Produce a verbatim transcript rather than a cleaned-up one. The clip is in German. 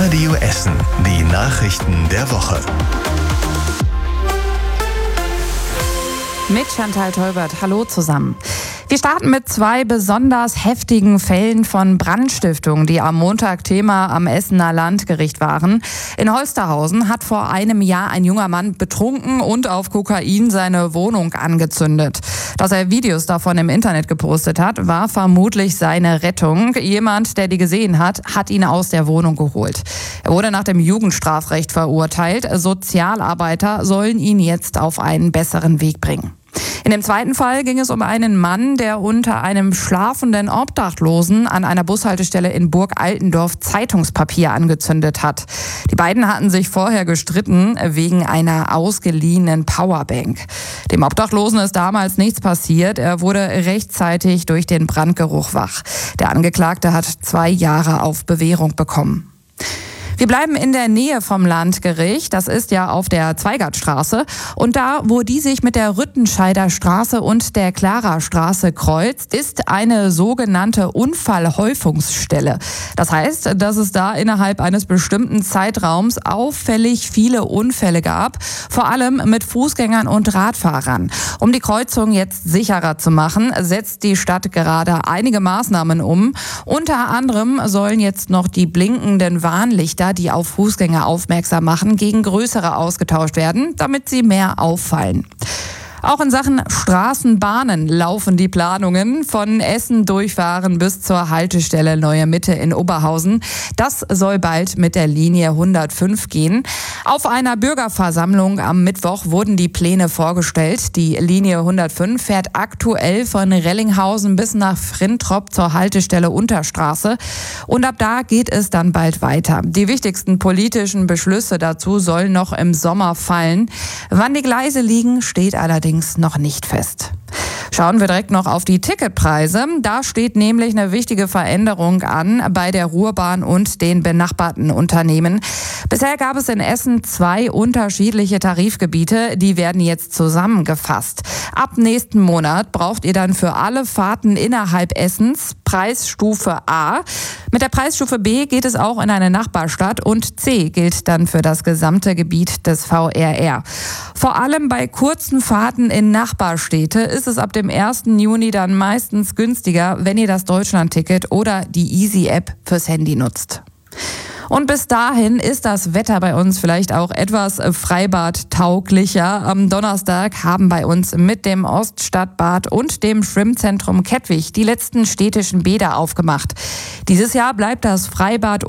Radio Essen. Die Nachrichten der Woche. Mit Chantal Teubert. Hallo zusammen. Wir starten mit zwei besonders heftigen Fällen von Brandstiftung, die am Montag Thema am Essener Landgericht waren. In Holsterhausen hat vor einem Jahr ein junger Mann betrunken und auf Kokain seine Wohnung angezündet. Dass er Videos davon im Internet gepostet hat, war vermutlich seine Rettung. Jemand, der die gesehen hat, hat ihn aus der Wohnung geholt. Er wurde nach dem Jugendstrafrecht verurteilt. Sozialarbeiter sollen ihn jetzt auf einen besseren Weg bringen. In dem zweiten Fall ging es um einen Mann, der unter einem schlafenden Obdachlosen an einer Bushaltestelle in Burg-Altendorf Zeitungspapier angezündet hat. Die beiden hatten sich vorher gestritten wegen einer ausgeliehenen Powerbank. Dem Obdachlosen ist damals nichts passiert. Er wurde rechtzeitig durch den Brandgeruch wach. Der Angeklagte hat zwei Jahre auf Bewährung bekommen. Wir bleiben in der Nähe vom Landgericht. Das ist ja auf der Zweigertstraße. Und da, wo die sich mit der Rüttenscheider Straße und der Klarastraße kreuzt, ist eine sogenannte Unfallhäufungsstelle. Das heißt, dass es da innerhalb eines bestimmten Zeitraums auffällig viele Unfälle gab, vor allem mit Fußgängern und Radfahrern. Um die Kreuzung jetzt sicherer zu machen, setzt die Stadt gerade einige Maßnahmen um. Unter anderem sollen jetzt noch die blinkenden Warnlichter, die auf Fußgänger aufmerksam machen, gegen größere ausgetauscht werden, damit sie mehr auffallen. Auch in Sachen Straßenbahnen laufen die Planungen. Von Essen durchfahren bis zur Haltestelle Neue Mitte in Oberhausen. Das soll bald mit der Linie hundertfünf gehen. Auf einer Bürgerversammlung am Mittwoch wurden die Pläne vorgestellt. Die Linie hundertfünf fährt aktuell von Rellinghausen bis nach Frintrop zur Haltestelle Unterstraße. Und ab da geht es dann bald weiter. Die wichtigsten politischen Beschlüsse dazu sollen noch im Sommer fallen. Wann die Gleise liegen, steht allerdings noch nicht fest. Schauen wir direkt noch auf die Ticketpreise. Da steht nämlich eine wichtige Veränderung an bei der Ruhrbahn und den benachbarten Unternehmen. Bisher gab es in Essen zwei unterschiedliche Tarifgebiete, die werden jetzt zusammengefasst. Ab nächsten Monat braucht ihr dann für alle Fahrten innerhalb Essens Preisstufe A. Mit der Preisstufe B geht es auch in eine Nachbarstadt und C gilt dann für das gesamte Gebiet des V R R. Vor allem bei kurzen Fahrten in Nachbarstädte ist es ab dem ersten Juni dann meistens günstiger, wenn ihr das Deutschland-Ticket oder die Easy-App fürs Handy nutzt. Und bis dahin ist das Wetter bei uns vielleicht auch etwas freibadtauglicher. Am Donnerstag haben bei uns mit dem Oststadtbad und dem Schwimmzentrum Kettwig die letzten städtischen Bäder aufgemacht. Dieses Jahr bleibt das Freibad